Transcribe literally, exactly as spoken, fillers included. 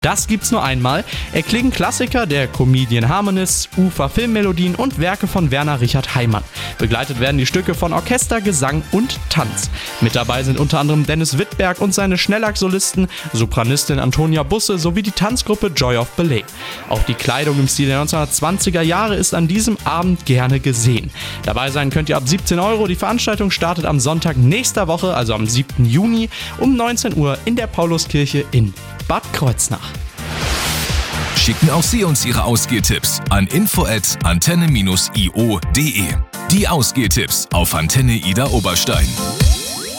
Das gibt's nur einmal. Erklingen Klassiker der Comedian Harmonists, Ufer Filmmelodien und Werke von Werner Richard Heimann. Begleitet werden die Stücke von Orchester, Gesang und Tanz. Mit dabei sind unter anderem Dennis Wittberg und seine Schnellack-Solisten, Sopranistin Antonia Busse sowie die Tanzgruppe Joy of Ballet. Auch die Kleidung im Stil der neunzehnhundertzwanziger Jahre ist an diesem Abend gerne gesehen. Dabei sein könnt ihr ab siebzehn Euro. Die Veranstaltung startet am Sonntag nächster Woche, also am siebten Juni um neunzehn Uhr in der Pauluskirche in Bad Kreuznach. Schicken auch Sie uns Ihre Ausgehtipps an info at antenne dash i o punkt de. Die Ausgehtipps auf Antenne Ida Oberstein.